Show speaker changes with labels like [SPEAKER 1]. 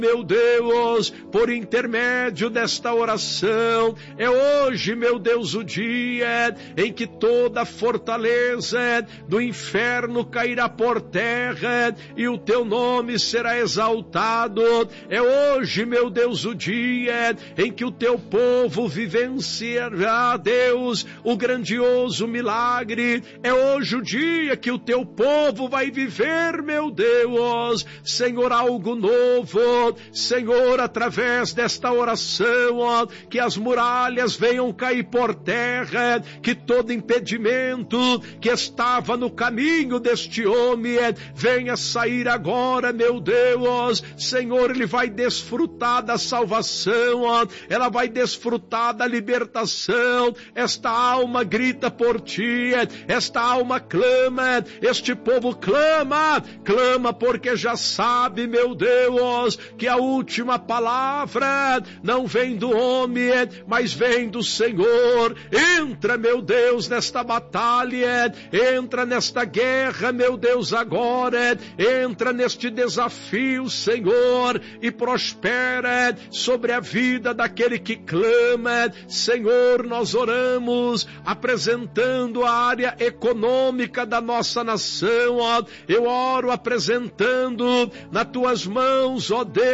[SPEAKER 1] meu Deus, por intermédio desta oração. É hoje, meu Deus, o dia em que toda fortaleza do inferno cairá por terra e o teu nome será exaltado. É hoje, meu Deus, o dia em que o teu povo vivenciará, Deus, o grandioso milagre. É hoje o dia que o teu povo vai viver, meu Deus, Senhor, algo novo. Senhor, através desta oração, ó, que as muralhas venham cair por terra, que todo impedimento que estava no caminho deste homem venha sair agora, meu Deus. Senhor, ele vai desfrutar da salvação, ó, ela vai desfrutar da libertação. Esta alma grita por ti, esta alma clama, este povo clama porque já sabe, meu Deus, que a última palavra não vem do homem, mas vem do Senhor. Entra, meu Deus, nesta batalha, entra nesta guerra, meu Deus, agora, entra neste desafio, Senhor, e prospera sobre a vida daquele que clama. Senhor, nós oramos, apresentando a área econômica da nossa nação, ó. Eu oro apresentando nas tuas mãos, ó Deus,